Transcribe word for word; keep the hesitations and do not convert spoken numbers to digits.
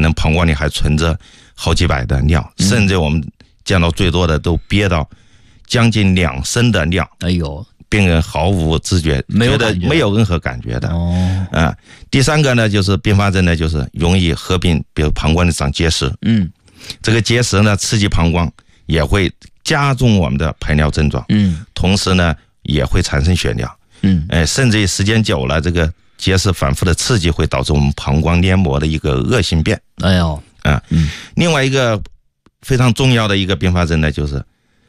能膀胱里还存着好几百的尿，嗯、甚至我们见到最多的都憋到将近两升的尿。 哎呦， 病人毫无知觉， 没有觉得没有任何感觉的。 哦， 啊，第三个呢，就是并发症呢，就是容易合并，比如膀胱里长结石。 嗯，这个结石呢，刺激膀胱，也会加重我们的排尿症状。 嗯， 同时呢，也会产生血尿。 嗯， 哎，甚至于时间久了，这个结石反复的刺激，会导致我们膀胱黏膜的一个恶性变。 哎呦， 啊，嗯，另外一个非常重要的一个并发症呢，就是